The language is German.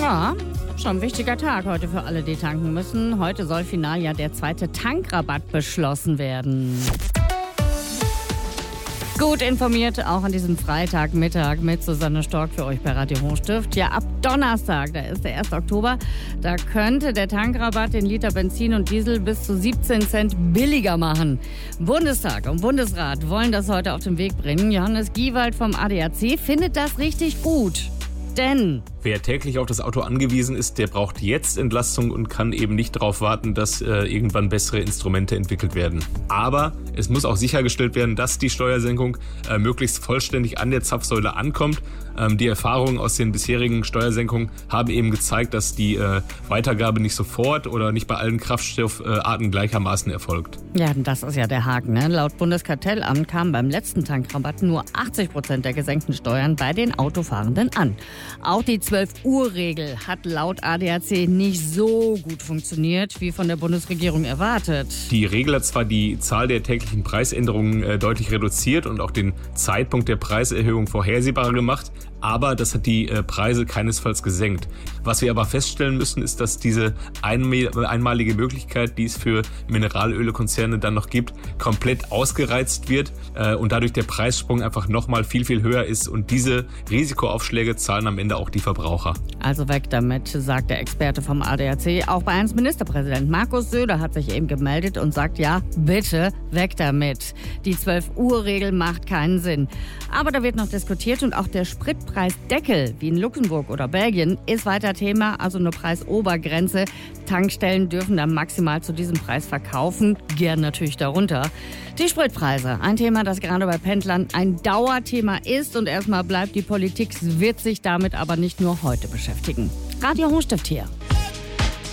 Ja, schon ein wichtiger Tag heute für alle, die tanken müssen. Heute soll final ja der zweite Tankrabatt beschlossen werden. Gut informiert, auch an diesem Freitagmittag mit Susanne Stork für euch bei Radio Hochstift. Ja, ab Donnerstag, da ist der 1. Oktober, da könnte der Tankrabatt den Liter Benzin und Diesel bis zu 17 Cent billiger machen. Bundestag und Bundesrat wollen das heute auf den Weg bringen. Johannes Giewald vom ADAC findet das richtig gut. Denn wer täglich auf das Auto angewiesen ist, der braucht jetzt Entlastung und kann eben nicht darauf warten, dass irgendwann bessere Instrumente entwickelt werden. Aber es muss auch sichergestellt werden, dass die Steuersenkung möglichst vollständig an der Zapfsäule ankommt. Die Erfahrungen aus den bisherigen Steuersenkungen haben eben gezeigt, dass die Weitergabe nicht sofort oder nicht bei allen Kraftstoffarten gleichermaßen erfolgt. Ja, das ist ja der Haken, ne? Laut Bundeskartellamt kamen beim letzten Tankrabatt nur 80% der gesenkten Steuern bei den Autofahrenden an. Auch die 12-Uhr-Regel hat laut ADAC nicht so gut funktioniert, wie von der Bundesregierung erwartet. Die Regel hat zwar die Zahl der täglichen Preisänderungen deutlich reduziert und auch den Zeitpunkt der Preiserhöhung vorhersehbarer gemacht, aber das hat die Preise keinesfalls gesenkt. Was wir aber feststellen müssen, ist, dass diese einmalige Möglichkeit, die es für Mineralölkonzerne dann noch gibt, komplett ausgereizt wird und dadurch der Preissprung einfach nochmal viel, viel höher ist. Und diese Risikoaufschläge zahlen am Ende auch die Verbraucher. Also weg damit, sagt der Experte vom ADAC. Auch Bayerns Ministerpräsident Markus Söder hat sich eben gemeldet und sagt, ja, bitte weg damit. Die 12-Uhr-Regel macht keinen Sinn. Aber da wird noch diskutiert und auch der Spritpreisdeckel, wie in Luxemburg oder Belgien, ist weiter Thema, also eine Preisobergrenze. Tankstellen dürfen dann maximal zu diesem Preis verkaufen, gern natürlich darunter. Die Spritpreise, ein Thema, das gerade bei Pendlern ein Dauerthema ist und erstmal bleibt, die Politik wird sich damit aber nicht nur heute beschäftigen. Radio Hochstift hier.